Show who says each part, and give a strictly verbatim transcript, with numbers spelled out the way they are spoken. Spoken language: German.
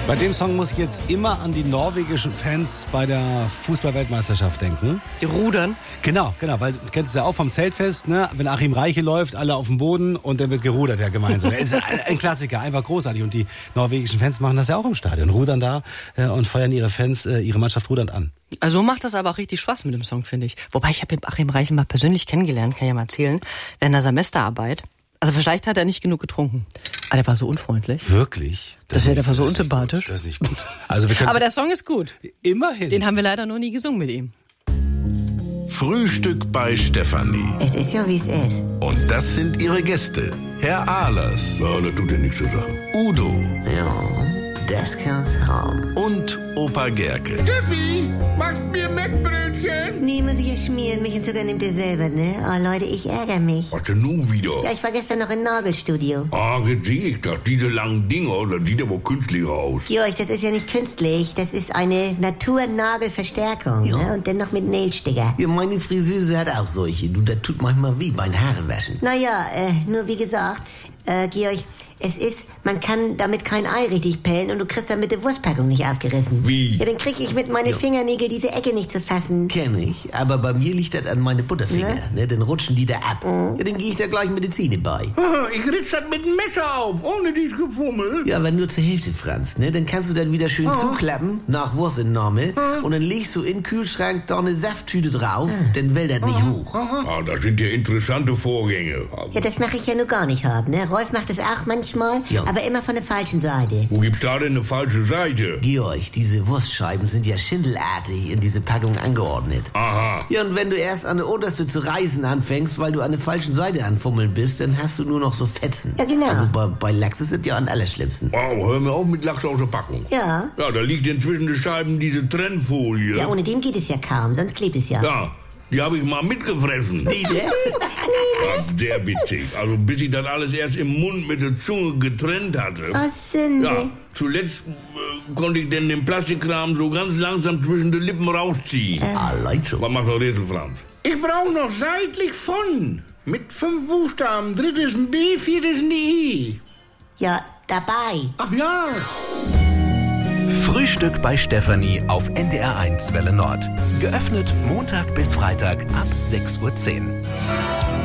Speaker 1: Bei dem Song muss ich jetzt immer an die norwegischen Fans bei der Fußball-Weltmeisterschaft denken.
Speaker 2: Die rudern?
Speaker 1: Genau, genau, weil du kennst es ja auch vom Zeltfest, ne? Wenn Achim Reiche läuft, alle auf dem Boden und dann wird gerudert ja gemeinsam. Das ist ein Klassiker, einfach großartig. Und die norwegischen Fans machen das ja auch im Stadion, rudern da äh, und feuern ihre Fans, äh, ihre Mannschaft rudernd an.
Speaker 2: Also macht das aber auch richtig Spaß mit dem Song, finde ich. Wobei, ich habe Achim Reichel mal persönlich kennengelernt, kann ich ja mal erzählen, während der Semesterarbeit. Also vielleicht hat er nicht genug getrunken. Aber der war so unfreundlich.
Speaker 1: Wirklich?
Speaker 2: Das, das wäre der war so
Speaker 1: das
Speaker 2: unsympathisch.
Speaker 1: Das ist nicht gut. Also wir können
Speaker 2: aber der Song ist gut.
Speaker 1: Immerhin.
Speaker 2: Den haben wir leider noch nie gesungen mit ihm.
Speaker 3: Frühstück bei Stefanie.
Speaker 4: Es ist ja, wie es ist.
Speaker 3: Und das sind ihre Gäste. Herr Ahlers.
Speaker 5: Ja, das tut ja nichts zur Sache.
Speaker 3: Udo.
Speaker 4: Ja, das kann's haben.
Speaker 3: Und Opa Gerke.
Speaker 5: Steffi, machst mir Mettbrötchen?
Speaker 4: Nee, muss ich ja schmieren. Mich und sogar nimmt ihr selber, ne? Oh, Leute, ich ärgere mich.
Speaker 5: Was denn nun wieder?
Speaker 4: Ja, ich war gestern noch im Nagelstudio.
Speaker 5: Ah, jetzt sehe ich das. Diese langen Dinger, das sieht aber künstlicher aus.
Speaker 4: Georg, das ist ja nicht künstlich. Das ist eine Naturnagelverstärkung,
Speaker 6: Ja.
Speaker 4: ne? Und dann noch mit Nailsticker.
Speaker 6: Ja, meine Friseuse hat auch solche. Du, das tut manchmal weh beim Haarewaschen.
Speaker 4: Naja, äh, nur wie gesagt, äh, Georg, es ist, man kann damit kein Ei richtig pellen und du kriegst damit die Wurstpackung nicht aufgerissen.
Speaker 5: Wie?
Speaker 4: Ja, dann krieg ich mit meinen
Speaker 6: Ja.
Speaker 4: Fingernägeln diese Ecke nicht zu fassen.
Speaker 6: Kenn ich, aber bei mir liegt das an meine Butterfinger.
Speaker 4: Ne?
Speaker 6: Ne? Dann rutschen die da ab. Ja, dann gehe ich da gleich mit den Zähnen bei.
Speaker 5: Ah, ich ritz das mit dem Messer auf, ohne dies Gefummel.
Speaker 6: Ja, aber nur zur Hälfte, Franz. Ne? Dann kannst du das wieder schön zuklappen, nach Wurstentnahme. Und dann legst du in den Kühlschrank da eine Safttüte drauf. Dann will das nicht hoch.
Speaker 5: Ah, das sind ja interessante Vorgänge. Also,
Speaker 4: Ja, das mache ich ja nur gar nicht haben, ne? Rolf macht das auch manchmal,
Speaker 6: Ja.
Speaker 4: aber immer von der falschen Seite.
Speaker 5: wo gibt's da denn eine falsche Seite?
Speaker 6: Georg, diese Wurstscheiben sind ja schindelartig in diese Packung angeordnet.
Speaker 5: Aha.
Speaker 6: Ja, und wenn du erst an der unterste zu reißen anfängst, weil du an der falschen Seite anfummeln bist, dann hast du nur noch so Fetzen.
Speaker 4: Ja, genau.
Speaker 6: Also bei, bei Lachs ist es ja am allerschlimmsten.
Speaker 5: Oh, hör mir auf mit Lachs aus der Packung.
Speaker 4: Ja.
Speaker 5: Ja, da liegt inzwischen den Scheiben diese Trennfolie.
Speaker 4: Ja, ohne dem geht es ja kaum, sonst klebt es ja.
Speaker 5: Ja, die habe ich mal mitgefressen.
Speaker 6: Nee, ne?
Speaker 5: Ja, sehr witzig. Also bis ich das alles erst im Mund mit der Zunge getrennt hatte.
Speaker 4: Oh, Sünde.
Speaker 5: Ja, zuletzt äh, konnte ich denn den Plastikkram so ganz langsam zwischen den Lippen rausziehen.
Speaker 6: Allein schon.
Speaker 5: Was macht der Rätsel, Franz? Ich brauche noch seitlich von. Mit fünf Buchstaben. Drittes ein B, viertes ein I.
Speaker 4: Ja, dabei.
Speaker 5: Ach ja.
Speaker 3: Frühstück bei Stefanie auf N D R eins Welle Nord. Geöffnet Montag bis Freitag ab sechs Uhr zehn.